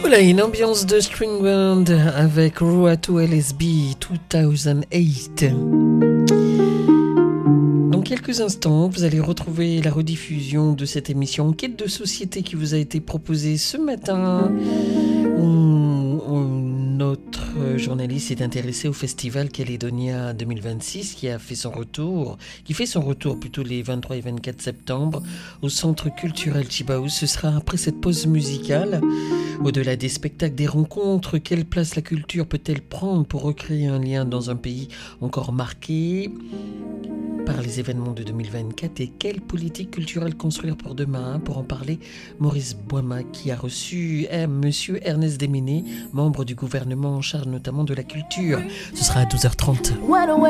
Voilà, une ambiance de string band avec Ruatu LSB 2008. Dans quelques instants, vous allez retrouver la rediffusion de cette émission Enquête de société qui vous a été proposée ce matin. Notre journaliste s'est intéressé au festival Calédonia 2026 qui fait son retour plutôt les 23 et 24 septembre au Centre culturel Chibaou. Ce sera après cette pause musicale. Au-delà des spectacles, des rencontres, quelle place la culture peut-elle prendre pour recréer un lien dans un pays encore marqué par les événements de 2024 et quelle politique culturelle construire pour demain? Pour en parler, Maurice Boima qui a reçu Monsieur Ernest Déméné, membre du gouvernement en charge notamment de la culture. Ce sera à 12h30.